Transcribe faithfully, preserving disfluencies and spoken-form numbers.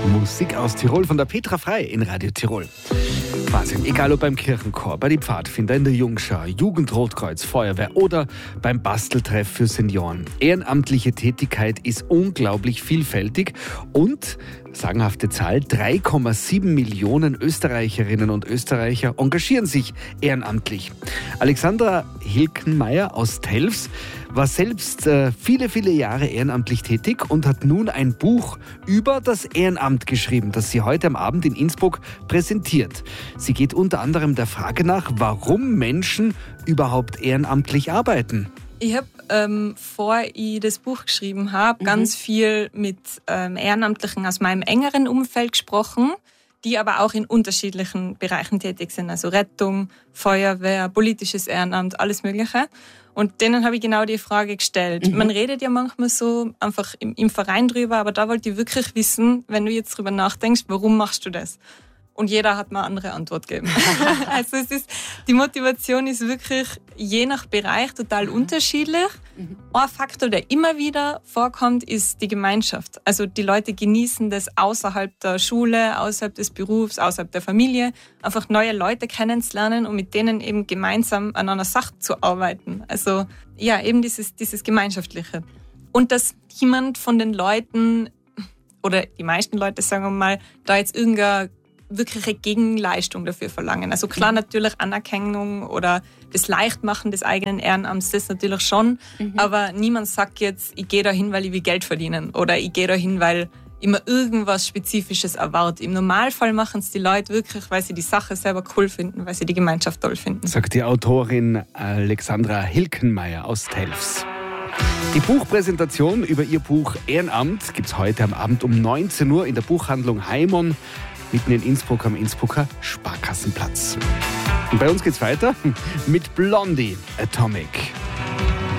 Musik aus Tirol von der Petra Frei in Radio Tirol. Wahnsinn, egal ob beim Kirchenchor, bei den Pfadfinder in der Jungschar, Jugendrotkreuz, Feuerwehr oder beim Basteltreff für Senioren. Ehrenamtliche Tätigkeit ist unglaublich vielfältig und, sagenhafte Zahl, drei Komma sieben Millionen Österreicherinnen und Österreicher engagieren sich ehrenamtlich. Alexandra Hilkenmeier aus Telfs war selbst äh, viele, viele Jahre ehrenamtlich tätig und hat nun ein Buch über das Ehrenamt geschrieben, das sie heute am Abend in Innsbruck präsentiert. Sie geht unter anderem der Frage nach, warum Menschen überhaupt ehrenamtlich arbeiten. Ich habe, ähm, bevor ich das Buch geschrieben habe, mhm. ganz viel mit ähm, Ehrenamtlichen aus meinem engeren Umfeld gesprochen, die aber auch in unterschiedlichen Bereichen tätig sind. Also Rettung, Feuerwehr, politisches Ehrenamt, alles Mögliche. Und denen habe ich genau die Frage gestellt. Mhm. Man redet ja manchmal so einfach im, im Verein drüber, aber da wollte ich wirklich wissen, wenn du jetzt drüber nachdenkst, warum machst du das? Und jeder hat mir eine andere Antwort gegeben. Also es ist, die Motivation ist wirklich je nach Bereich total mhm. unterschiedlich. Mhm. Ein Faktor, der immer wieder vorkommt, ist die Gemeinschaft. Also die Leute genießen das außerhalb der Schule, außerhalb des Berufs, außerhalb der Familie, einfach neue Leute kennenzulernen und mit denen eben gemeinsam an einer Sache zu arbeiten. Also ja, eben dieses, dieses Gemeinschaftliche. Und dass niemand von den Leuten, oder die meisten Leute, sagen wir mal, da jetzt irgendeine wirkliche Gegenleistung dafür verlangen. Also klar, natürlich Anerkennung oder das Leichtmachen des eigenen Ehrenamts, das natürlich schon, mhm. aber niemand sagt jetzt, ich gehe da hin, weil ich will Geld verdienen oder ich gehe da hin, weil ich mir irgendwas Spezifisches erwarte. Im Normalfall machen es die Leute wirklich, weil sie die Sache selber cool finden, weil sie die Gemeinschaft toll finden. Sagt die Autorin Alexandra Hilkenmeier aus Telfs. Die Buchpräsentation über ihr Buch Ehrenamt gibt es heute am Abend um neunzehn Uhr in der Buchhandlung Heimon, mitten in Innsbruck am Innsbrucker Sparkassenplatz. Und bei uns geht's weiter mit Blondie Atomic.